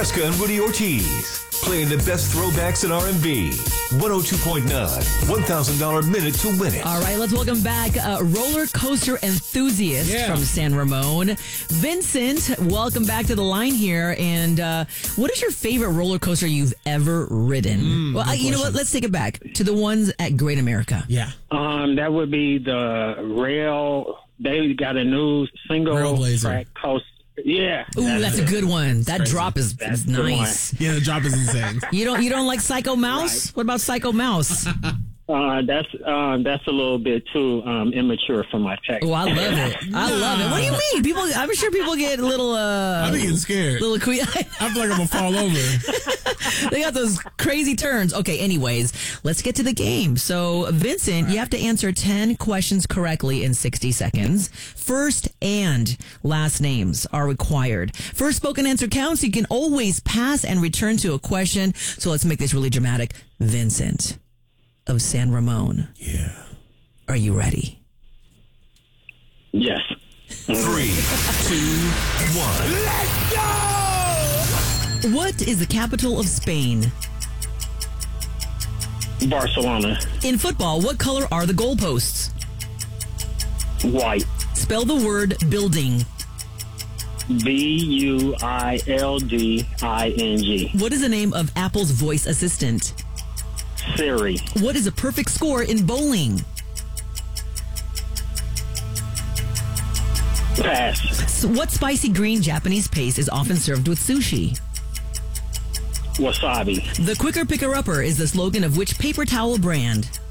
Fresca and Woody Ortiz. Playing the best throwbacks in R&B. 102.9. $1,000 minute to win it. All right, let's welcome back roller coaster enthusiast from San Ramon, Vincent. Welcome back to the line here. And what is your favorite roller coaster you've ever ridden? Well, you know what? Let's take it back to the ones at Great America. Yeah. That would be the rail. They got a new single track coaster. Yeah. Ooh, that's a good one. That drop is nice. Yeah, the drop is insane. You don't like Psycho Mouse? Right. What about Psycho Mouse? That's a little bit too immature for my taste. Oh, I love it. I love it. What do you mean? People, I'm sure people get a little. I'm getting scared. Little I feel like I'm gonna fall over. They got those crazy turns. Okay, anyways, let's get to the game. So, Vincent, you have to answer 10 questions correctly in 60 seconds. First and last names are required. First spoken answer counts. You can always pass and return to a question. So let's make this really dramatic. Vincent of San Ramon. Yeah. Are you ready? Yes. 3, 2, 1. Let's go! What is the capital of Spain? Barcelona. In football, what color are the goalposts? White. Spell the word building. Building. What is the name of Apple's voice assistant? Siri. What is a perfect score in bowling? Pass. So what spicy green Japanese paste is often served with sushi? Wasabi. The quicker picker-upper is the slogan of which paper towel brand?